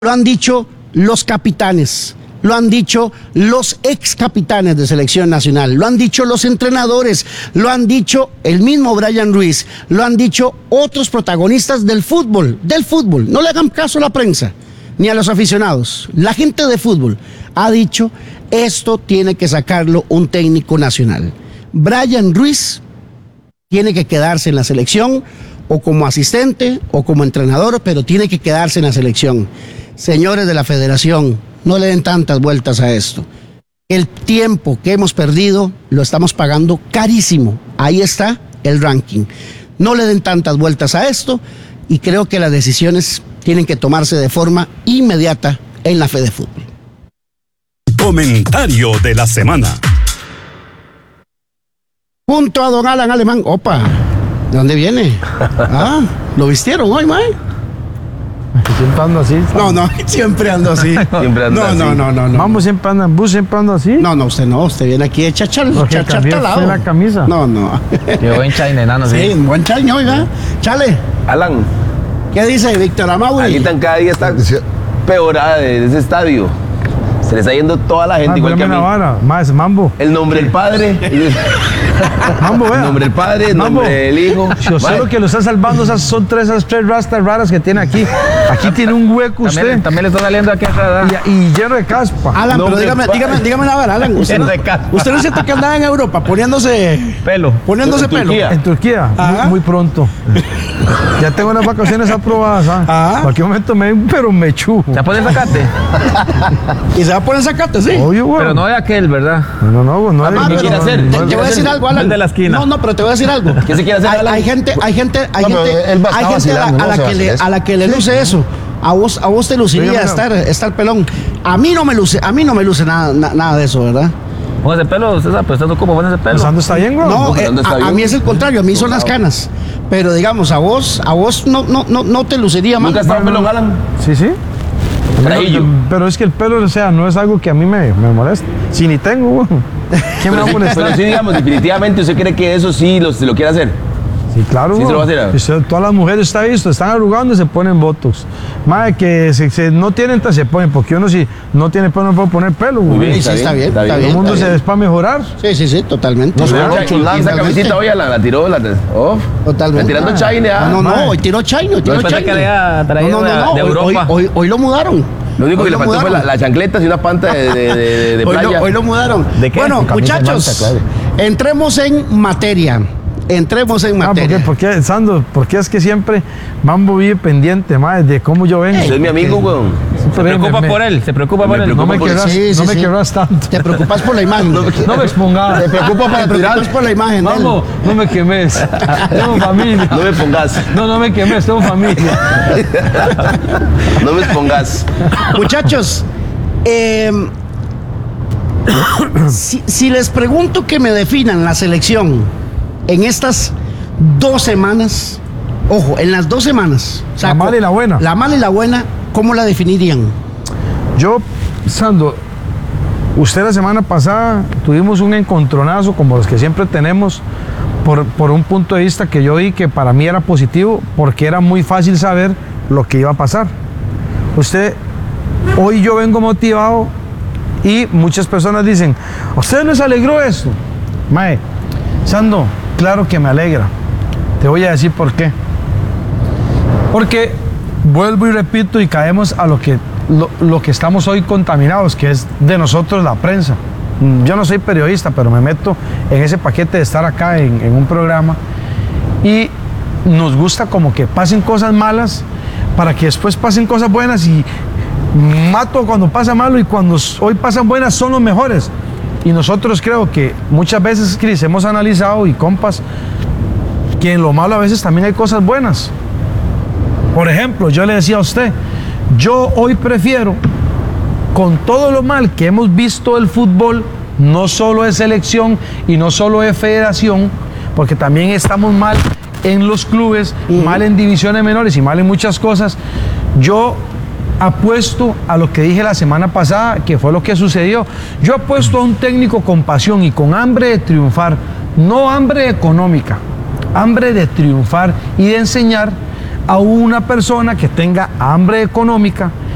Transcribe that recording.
Lo han dicho los capitanes, lo han dicho los ex capitanes de selección nacional, lo han dicho los entrenadores, lo han dicho el mismo Brian Ruiz, lo han dicho otros protagonistas del fútbol. No le hagan caso a la prensa ni a los aficionados. La gente de fútbol ha dicho, esto tiene que sacarlo un técnico nacional. Brian Ruiz tiene que quedarse en la selección, o como asistente o como entrenador, pero tiene que quedarse en la selección. Señores de la federación, no le den tantas vueltas a esto. El tiempo que hemos perdido lo estamos pagando carísimo. Ahí está el ranking. No le den tantas vueltas a esto y creo que las decisiones tienen que tomarse de forma inmediata en la Fedefútbol. Comentario de la semana. Junto a don Alan Alemán. Opa, ¿de dónde viene? Ah, ¿lo vistieron hoy, mae? Siempre ando así. No, siempre ando así. Siempre ando así. No. Vamos, siempre anda en bus, siempre ando así. No, usted viene aquí de chachar talado. la camisa. No. Yo en China, enano, Sí, un buen chaño, oiga. Chale, Alan, ¿qué dice Víctor Amauri? aquí tan cada día está peorada de ese estadio. Se le está yendo toda la gente igual que a mí. Más Mambo. El nombre del padre. Mambo, vea. El nombre del padre, el Mambo. nombre del hijo. Yo sé lo que lo está salvando, esas tres rastas raras que tiene aquí. Aquí tiene un hueco usted. También le está saliendo aquí atrás. Y lleno de caspa. Alan, No, pero dígame la verdad, Alan. Usted no siente que andaba en Europa poniéndose Pelo. pelo. Turquía. En Turquía, muy pronto. Ya tengo unas vacaciones aprobadas. En cualquier momento me chujo. ¿Se puede sacarte? Y se va a poner sacate, sí. Obvio, güey. Pero no de aquel, ¿verdad? No. ¿qué quiere hacer? Te voy a decir algo, Alan. El de la esquina. No, pero te voy a decir algo. ¿Qué se quiere hacer, Alan? Hay gente él va a estar a la que le luce eso. A vos te luciría estar pelón. A mí no me luce nada de eso, ¿verdad? Póngase pelo, usted sabe, pues estando como póngase pelo. ¿Pensando está bien, güey? No, ¿Dónde está a bien? mí es el contrario, a mí son las canas. Pero digamos, a vos no te luciría mal. ¿Nunca estaba pelón, Alan? Sí. Trajillo. Pero es que el pelo, o sea, no es algo que a mí me molesta. Si ni tengo, güey. ¿Qué me va a molestar? Pero sí, digamos, definitivamente, ¿usted cree que eso sí se lo quiere hacer? Sí, claro. Sí, se lo va a hacer. Todas las mujeres están arrugando y se ponen botox. Madre, que no tienen, se ponen, porque uno si no tiene pelo no puede poner pelo, güey. Muy bien, Sí, está bien. Todo el mundo se es para mejorar. Sí, totalmente. Y esa camisita hoy la tiró, Totalmente. Tirando China. No, hoy tiró China. Yo pensé que había traído de Europa. Hoy lo mudaron. Lo único que le faltó fue la chancleta y una panta de playa. Hoy lo mudaron. ¿De qué? Bueno, muchachos, entremos en materia. ¿Por qué, Sandro? Porque es que siempre Mambo vive pendiente, madre, de cómo yo vengo. Usted es mi amigo, weón. Se preocupa por él. No me querrás tanto. Te preocupas por la imagen. No me expongas. Te preocupas por la imagen. Mambo, no me quemes. Tengo familia. No me pongas. No me quemes, tengo familia. No me pongas. Muchachos, si les pregunto que me definan la selección en estas 2 semanas, ojo, en las 2 semanas, o sea, la mala y la buena. La mala y la buena, ¿cómo la definirían? Yo, Sandro, usted la semana pasada tuvimos un encontronazo como los que siempre tenemos por un punto de vista que yo vi que para mí era positivo porque era muy fácil saber lo que iba a pasar. Hoy yo vengo motivado y muchas personas dicen, ¿a ustedes les alegró esto? Mae, Sandro, claro que me alegra. Te voy a decir por qué. Porque vuelvo y repito y caemos a lo que estamos hoy contaminados, que es de nosotros la prensa. Yo no soy periodista, pero me meto en ese paquete de estar acá en un programa y nos gusta como que pasen cosas malas para que después pasen cosas buenas y mato cuando pasa malo y cuando hoy pasan buenas son los mejores. Y nosotros creo que muchas veces, Cris, hemos analizado y compas que en lo malo a veces también hay cosas buenas. Por ejemplo, yo le decía a usted, yo hoy prefiero, con todo lo mal que hemos visto el fútbol, no solo de selección y no solo de federación, porque también estamos mal en los clubes, mal en divisiones menores y mal en muchas cosas, yo apuesto a lo que dije la semana pasada, que fue lo que sucedió. Yo apuesto a un técnico con pasión y con hambre de triunfar, no hambre económica, hambre de triunfar y de enseñar a una persona que tenga hambre económica